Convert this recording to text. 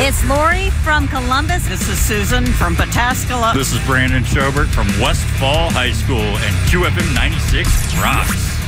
It's Lori from Columbus. This is Susan from Pataskala. This is Brandon Schobert from West Fall High School, and QFM 96 rocks.